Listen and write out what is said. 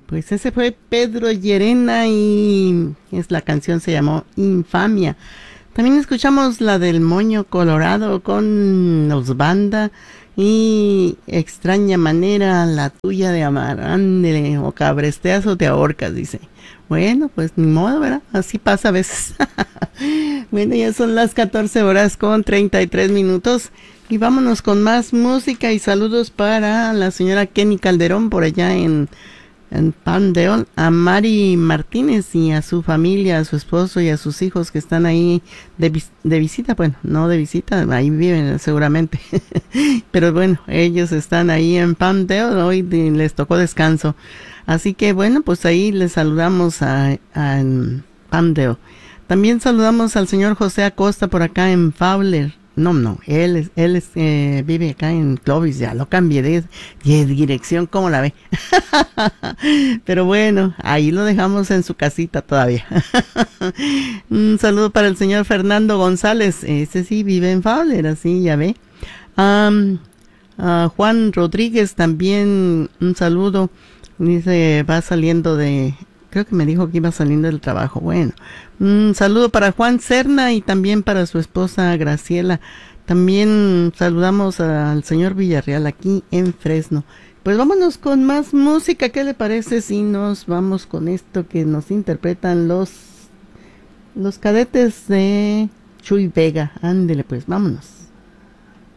Pues ese fue Pedro Llerena y la canción se llamó Infamia. También escuchamos la del Moño Colorado con los Banda y Extraña Manera, la tuya de amar. Ándele, o cabresteas o te ahorcas, dice. Bueno, pues ni modo, ¿verdad? Así pasa a veces. Bueno, ya son las 14 horas con 33 minutos. Y vámonos con más música y saludos para la señora Kenny Calderón por allá en Palm Dale, a Mari Martínez y a su familia, a su esposo y a sus hijos que están ahí de visita. Bueno, no de visita, ahí viven seguramente. Pero bueno, ellos están ahí en Palm Dale, hoy les tocó descanso. Así que bueno, pues ahí les saludamos a Palm Dale. También saludamos al señor José Acosta por acá en Fowler. No, él vive acá en Clovis, ya lo cambié de dirección, ¿cómo la ve? Pero bueno, ahí lo dejamos en su casita todavía. Un saludo para el señor Fernando González, ese sí vive en Fowler, así ya ve. Juan Rodríguez también, un saludo, dice, va saliendo creo que me dijo que iba saliendo del trabajo. Bueno, un saludo para Juan Serna y también para su esposa Graciela. También saludamos al señor Villarreal aquí en Fresno. Pues vámonos con más música. ¿Qué le parece si nos vamos con esto que nos interpretan los cadetes de Chuy Vega? Ándele pues, vámonos.